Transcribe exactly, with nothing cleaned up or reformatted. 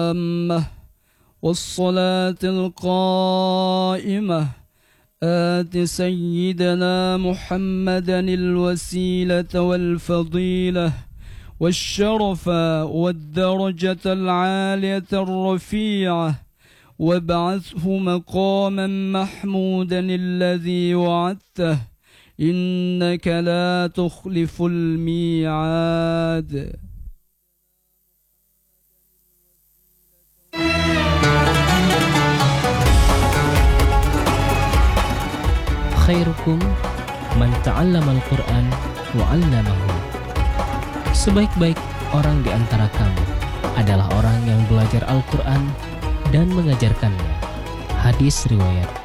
التامة والصلاة القائمة آت سيدنا محمدا الوسيلة والفضيلة والشرف والدرجة العالية الرفيعة وابعثه مقاما محمودا الذي وعدته إنك لا تخلف الميعاد. Khairukum man ta'allama al-Qur'an wa 'allamahu. Sebaik-baik orang di antara kamu adalah orang yang belajar Al-Qur'an dan mengajarkannya. Hadis riwayat